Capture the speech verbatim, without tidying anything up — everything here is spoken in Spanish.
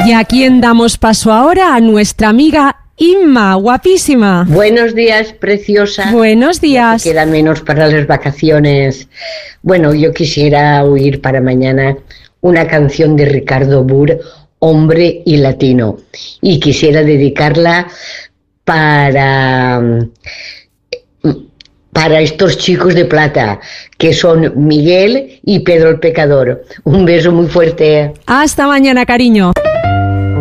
¿Y a quién damos paso ahora? A nuestra amiga Inma, guapísima. Buenos días, preciosa. Buenos días. Ya queda menos para las vacaciones. Bueno, yo quisiera oír para mañana una canción de Ricardo Burr, Hombre y Latino. Y quisiera dedicarla para, para estos chicos de plata, que son Miguel y Pedro el Pecador. Un beso muy fuerte. Hasta mañana, cariño.